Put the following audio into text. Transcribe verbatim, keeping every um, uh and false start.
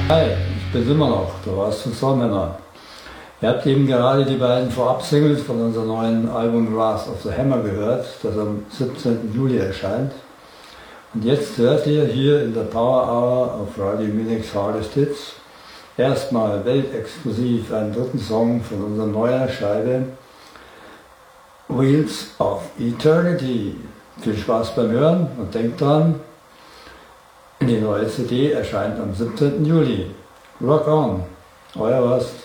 Hi, ich bin's immer noch, der Horst von Soulmänner. Ihr habt eben gerade die beiden Vorab-Singles von unserem neuen Album Wrath of the Hammer gehört, das am siebzehnten Juli erscheint. Und jetzt hört ihr hier in der Power Hour auf Radio Munich's Hardest Hits erstmal weltexklusiv einen dritten Song von unserer neuen Scheibe Wheels of Eternity. Viel Spaß beim Hören und denkt dran, die neue C D erscheint am siebzehnten Juli. Rock on, euer Horst.